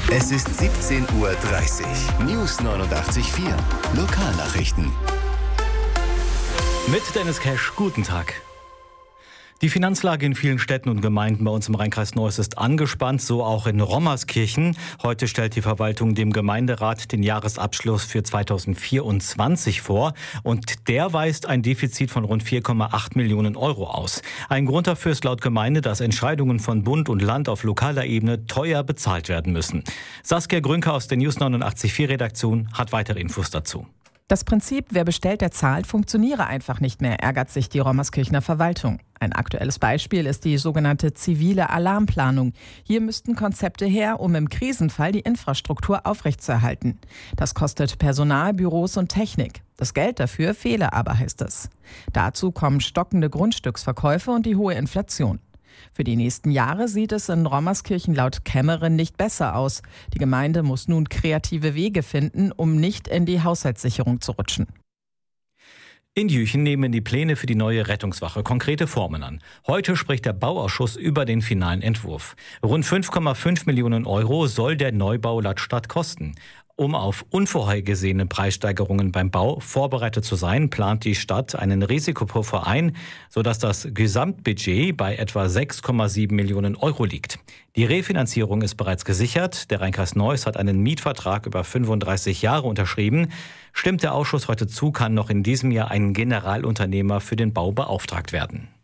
Es ist 17:30 Uhr. News 89.4. Lokalnachrichten. Mit Dennis Cash, guten Tag. Die Finanzlage in vielen Städten und Gemeinden bei uns im Rheinkreis Neuss ist angespannt, so auch in Rommerskirchen. Heute stellt die Verwaltung dem Gemeinderat den Jahresabschluss für 2024 vor und der weist ein Defizit von rund 4,8 Millionen Euro aus. Ein Grund dafür ist laut Gemeinde, dass Entscheidungen von Bund und Land auf lokaler Ebene teuer bezahlt werden müssen. Saskia Grünke aus der News 89.4 Redaktion hat weitere Infos dazu. Das Prinzip, wer bestellt, der zahlt, funktioniere einfach nicht mehr, ärgert sich die Rommerskirchener Verwaltung. Ein aktuelles Beispiel ist die sogenannte zivile Alarmplanung. Hier müssten Konzepte her, um im Krisenfall die Infrastruktur aufrechtzuerhalten. Das kostet Personal, Büros und Technik. Das Geld dafür fehle aber, heißt es. Dazu kommen stockende Grundstücksverkäufe und die hohe Inflation. Für die nächsten Jahre sieht es in Rommerskirchen laut Kämmerin nicht besser aus. Die Gemeinde muss nun kreative Wege finden, um nicht in die Haushaltssicherung zu rutschen. In Jüchen nehmen die Pläne für die neue Rettungswache konkrete Formen an. Heute spricht der Bauausschuss über den finalen Entwurf. Rund 5,5 Millionen Euro soll der Neubau laut Stadt kosten. Um auf unvorhergesehene Preissteigerungen beim Bau vorbereitet zu sein, plant die Stadt einen Risikopuffer ein, sodass das Gesamtbudget bei etwa 6,7 Millionen Euro liegt. Die Refinanzierung ist bereits gesichert. Der Rheinkreis Neuss hat einen Mietvertrag über 35 Jahre unterschrieben. Stimmt der Ausschuss heute zu, kann noch in diesem Jahr ein Generalunternehmer für den Bau beauftragt werden.